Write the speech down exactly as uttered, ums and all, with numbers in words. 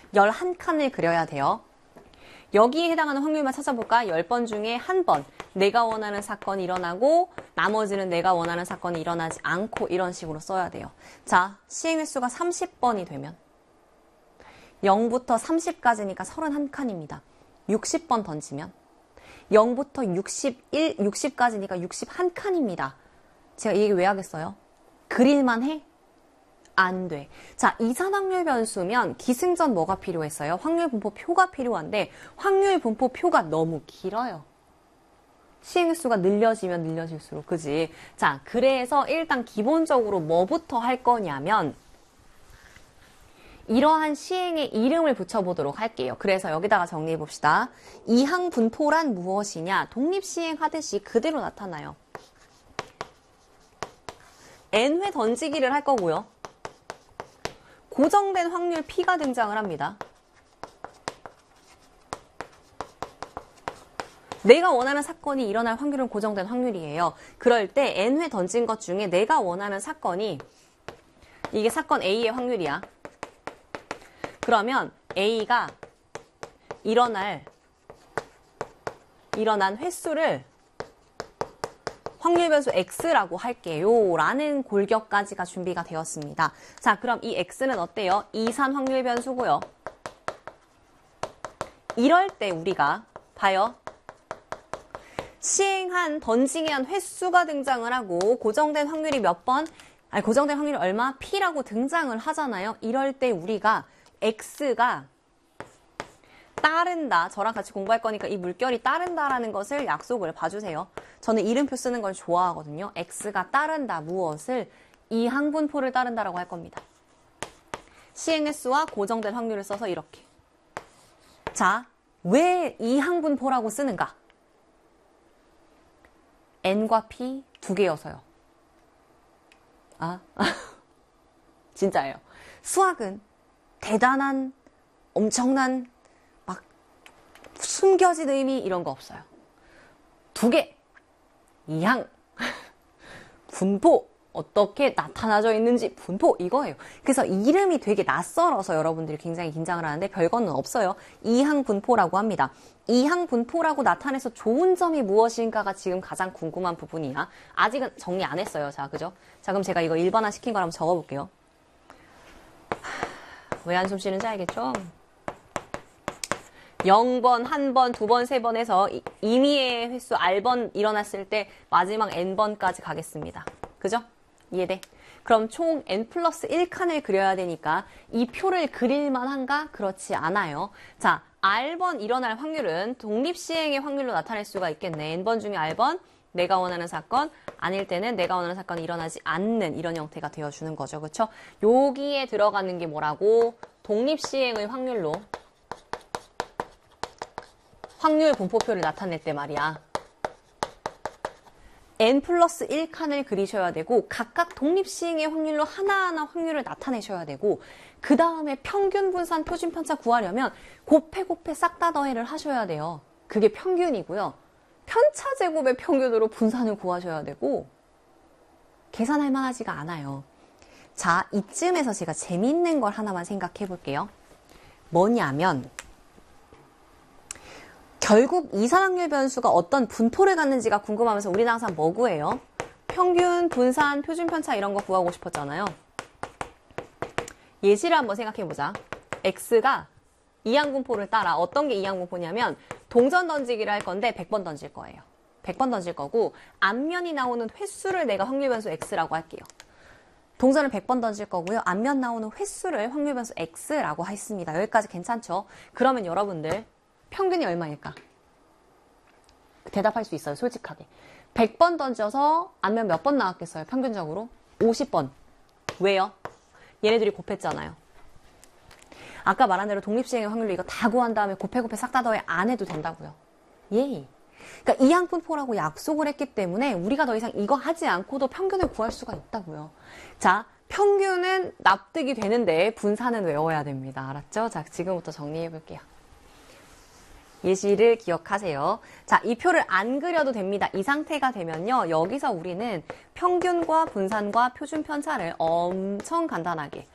열한 칸을 그려야 돼요. 여기에 해당하는 확률만 찾아볼까? 열 번 중에 한 번 내가 원하는 사건이 일어나고 나머지는 내가 원하는 사건이 일어나지 않고 이런 식으로 써야 돼요. 자, 시행 횟수가 삼십 번이 되면 영부터 삼십까지니까 삼십일 칸입니다. 육십 번 던지면 영부터 육십일, 육십까지니까 육십일 칸입니다. 제가 이 얘기 왜 하겠어요? 그릴만 해? 안 돼. 자, 이산확률 변수면 기승전 뭐가 필요했어요? 확률 분포 표가 필요한데 확률 분포 표가 너무 길어요. 시행 횟수가 늘려지면 늘려질수록, 그지? 자, 그래서 일단 기본적으로 뭐부터 할 거냐면 이러한 시행의 이름을 붙여보도록 할게요. 그래서 여기다가 정리해 봅시다. 이항 분포란 무엇이냐? 독립시행 하듯이 그대로 나타나요. n회 던지기를 할 거고요. 고정된 확률 P가 등장을 합니다. 내가 원하는 사건이 일어날 확률은 고정된 확률이에요. 그럴 때 n회 던진 것 중에 내가 원하는 사건이, 이게 사건 A의 확률이야. 그러면 A가 일어날, 일어난 횟수를 확률 변수 X라고 할게요. 라는 골격까지가 준비가 되었습니다. 자, 그럼 이 X는 어때요? 이산 확률 변수고요. 이럴 때 우리가 봐요. 시행한, 던지게 한 횟수가 등장을 하고 고정된 확률이 몇 번? 아니, 고정된 확률이 얼마? P라고 등장을 하잖아요. 이럴 때 우리가 X가 따른다. 저랑 같이 공부할 거니까 이 물결이 따른다라는 것을 약속을 봐주세요. 저는 이름표 쓰는 걸 좋아하거든요. X가 따른다. 무엇을? 이항분포를 따른다라고 할 겁니다. 시행횟수와 고정된 확률을 써서 이렇게. 자, 왜 이항분포라고 쓰는가? N과 P 두 개여서요. 아, 진짜예요. 수학은 대단한, 엄청난, 막 숨겨진 의미 이런 거 없어요. 두 개, 이항, 분포, 어떻게 나타나져 있는지 분포 이거예요. 그래서 이름이 되게 낯설어서 여러분들이 굉장히 긴장을 하는데 별거는 없어요. 이항 분포라고 합니다. 이항 분포라고 나타내서 좋은 점이 무엇인가가 지금 가장 궁금한 부분이야. 아직은 정리 안 했어요. 자, 그죠? 자, 그럼 제가 이거 일반화 시킨 걸 한번 적어볼게요. 왜 한숨 쉬는지 알겠죠? 영 번, 한 번, 두 번, 세 번 해서 임의의 횟수 R번 일어났을 때 마지막 N번까지 가겠습니다. 그죠? 이해돼? 그럼 총 N 플러스 일 칸을 그려야 되니까 이 표를 그릴만 한가? 그렇지 않아요. 자, R번 일어날 확률은 독립시행의 확률로 나타낼 수가 있겠네. N번 중에 R번, 내가 원하는 사건, 아닐 때는 내가 원하는 사건이 일어나지 않는 이런 형태가 되어주는 거죠. 그쵸? 여기에 들어가는 게 뭐라고? 독립시행의 확률로 확률 분포표를 나타낼 때 말이야. N 플러스 일 칸을 그리셔야 되고 각각 독립시행의 확률로 하나하나 확률을 나타내셔야 되고 그 다음에 평균 분산 표준 편차 구하려면 곱해 곱해 싹 다 더해를 하셔야 돼요. 그게 평균이고요. 편차 제곱의 평균으로 분산을 구하셔야 되고 계산할 만하지가 않아요. 자, 이쯤에서 제가 재미있는 걸 하나만 생각해 볼게요. 뭐냐면 결국 이산확률 변수가 어떤 분포를 갖는지가 궁금하면서 우리는 항상 뭐 구해요? 평균, 분산, 표준편차 이런 거 구하고 싶었잖아요. 예시를 한번 생각해보자. X가 이항분포를 따라 어떤 게 이항분포냐면 동전 던지기를 할 건데 백 번 던질 거예요. 백 번 던질 거고 앞면이 나오는 횟수를 내가 확률 변수 X라고 할게요. 동전을 백 번 던질 거고요. 앞면 나오는 횟수를 확률 변수 X라고 했습니다. 여기까지 괜찮죠? 그러면 여러분들 평균이 얼마일까? 대답할 수 있어요. 솔직하게. 백 번 던져서 앞면 몇 번 나왔겠어요? 평균적으로? 오십 번. 왜요? 얘네들이 곱했잖아요. 아까 말한 대로 독립시행의 확률로 이거 다 구한 다음에 곱해 곱해 싹 다 더해 안 해도 된다고요. 예. 그러니까 이항분포라고 약속을 했기 때문에 우리가 더 이상 이거 하지 않고도 평균을 구할 수가 있다고요. 자, 평균은 납득이 되는데 분산은 외워야 됩니다. 알았죠? 자, 지금부터 정리해 볼게요. 예시를 기억하세요. 자, 이 표를 안 그려도 됩니다. 이 상태가 되면요. 여기서 우리는 평균과 분산과 표준 편차를 엄청 간단하게